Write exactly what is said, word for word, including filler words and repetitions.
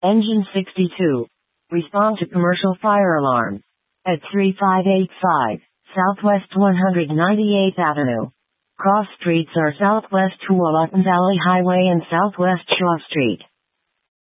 Engine sixty-two. Respond to commercial fire alarm. At thirty-five eighty-five, Southwest one hundred ninety-eighth Avenue. Cross streets are Southwest Tualatin Valley Highway and Southwest Shaw Street.